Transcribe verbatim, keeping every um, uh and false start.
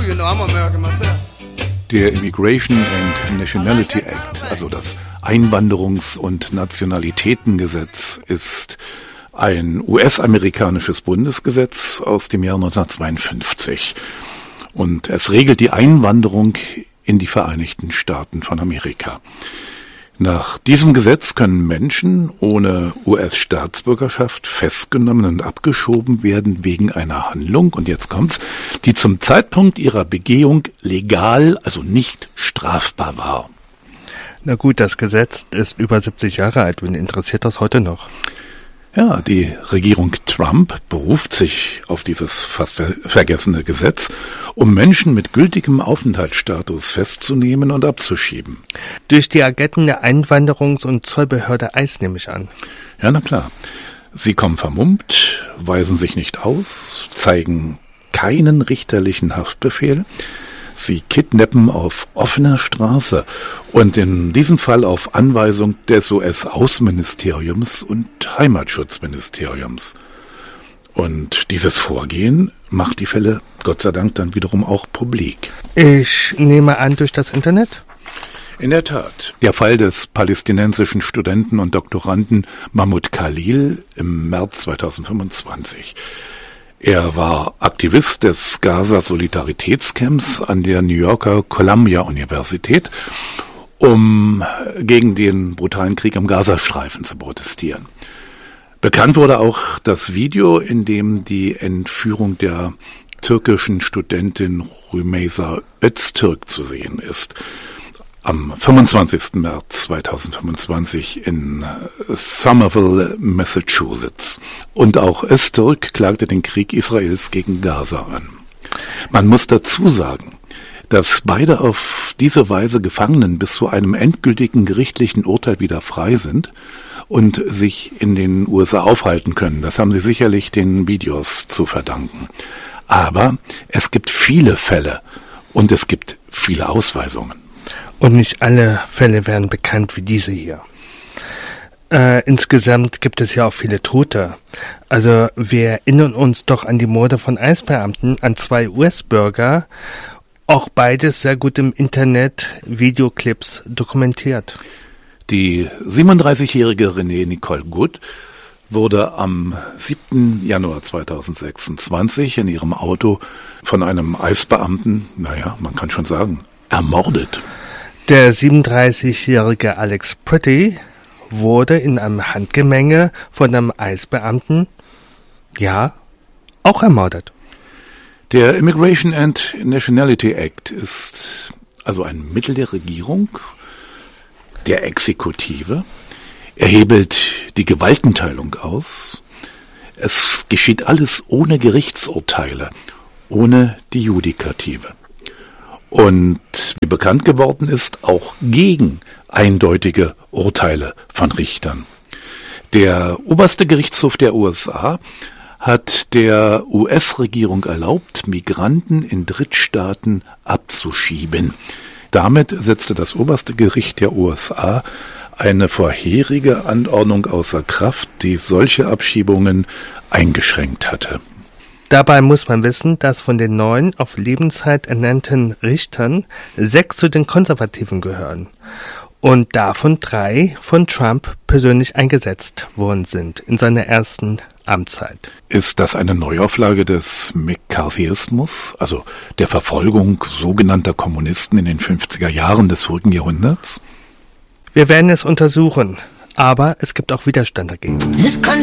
you know I'm American myself. Der Immigration and Nationality Act, also das Einwanderungs- und Nationalitätengesetz, ist ein U S-amerikanisches Bundesgesetz aus dem Jahr neunzehnhundertzweiundfünfzig. Und es regelt die Einwanderung in die Vereinigten Staaten von Amerika. Nach diesem Gesetz können Menschen ohne U S-Staatsbürgerschaft festgenommen und abgeschoben werden wegen einer Handlung, und jetzt kommt's, die zum Zeitpunkt ihrer Begehung legal, also nicht strafbar war. Na gut, das Gesetz ist über siebzig Jahre alt. Wen interessiert das heute noch? Ja, die Regierung Trump beruft sich auf dieses fast ver- vergessene Gesetz, um Menschen mit gültigem Aufenthaltsstatus festzunehmen und abzuschieben. Durch die Agenten der Einwanderungs- und Zollbehörde I C E, nehme ich an. Ja, na klar. Sie kommen vermummt, weisen sich nicht aus, zeigen keinen richterlichen Haftbefehl. Sie kidnappen auf offener Straße und in diesem Fall auf Anweisung des U S-Außenministeriums und Heimatschutzministeriums. Und dieses Vorgehen macht die Fälle Gott sei Dank dann wiederum auch publik. Ich nehme an, durch das Internet? In der Tat. Der Fall des palästinensischen Studenten und Doktoranden Mahmoud Khalil im März zweitausendfünfundzwanzig. Er war Aktivist des Gaza-Solidaritätscamps an der New Yorker Columbia-Universität, um gegen den brutalen Krieg im Gazastreifen zu protestieren. Bekannt wurde auch das Video, in dem die Entführung der türkischen Studentin Rümeysa Öztürk zu sehen ist. Am fünfundzwanzigsten März zweitausendfünfundzwanzig in Somerville, Massachusetts. Und auch Öztürk klagte den Krieg Israels gegen Gaza an. Man muss dazu sagen, dass beide auf diese Weise Gefangenen bis zu einem endgültigen gerichtlichen Urteil wieder frei sind und sich in den U S A aufhalten können. Das haben sie sicherlich den Videos zu verdanken. Aber es gibt viele Fälle und es gibt viele Ausweisungen. Und nicht alle Fälle werden bekannt wie diese hier. Äh, insgesamt gibt es ja auch viele Tote. Also wir erinnern uns doch an die Morde von I C E-Beamten an zwei U S-Bürger. Auch beides sehr gut im Internet, Videoclips dokumentiert. Die siebenunddreißigjährige Renee Nicole Good wurde am siebten Januar zweitausendsechsundzwanzig in ihrem Auto von einem I C E-Beamten, naja, man kann schon sagen, ermordet. Der siebenunddreißigjährige Alex Pretty wurde in einem Handgemenge von einem I C E-Beamten, ja, auch ermordet. Der Immigration and Nationality Act ist also ein Mittel der Regierung, der Exekutive. Er hebelt die Gewaltenteilung aus. Es geschieht alles ohne Gerichtsurteile, ohne die Judikative. Und wie bekannt geworden ist, auch gegen eindeutige Urteile von Richtern. Der oberste Gerichtshof der U S A hat der U S-Regierung erlaubt, Migranten in Drittstaaten abzuschieben. Damit setzte das oberste Gericht der U S A eine vorherige Anordnung außer Kraft, die solche Abschiebungen eingeschränkt hatte. Dabei muss man wissen, dass von den neun auf Lebenszeit ernannten Richtern sechs zu den Konservativen gehören und davon drei von Trump persönlich eingesetzt worden sind in seiner ersten Amtszeit. Ist das eine Neuauflage des McCarthyismus, also der Verfolgung sogenannter Kommunisten in den fünfziger Jahren des vorigen Jahrhunderts? Wir werden es untersuchen, aber es gibt auch Widerstand dagegen.